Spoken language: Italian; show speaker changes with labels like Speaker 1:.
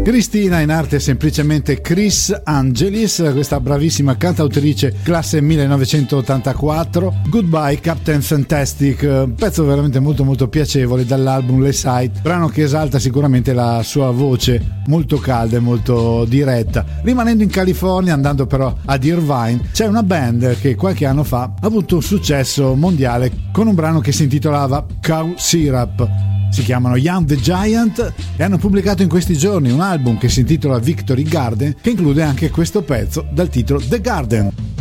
Speaker 1: Cristina, in arte semplicemente Chris Angelis, questa bravissima cantautrice classe 1984. Goodbye Captain Fantastic, pezzo veramente molto molto piacevole dall'album Le Sight, brano che esalta sicuramente la sua voce molto calda e molto diretta. Rimanendo in California, andando però ad Irvine, c'è una band che qualche anno fa ha avuto un successo mondiale con un brano che si intitolava Cow Syrup. Si chiamano Young the Giant e hanno pubblicato in questi giorni un album che si intitola Victory Garden, che include anche questo pezzo dal titolo The Garden.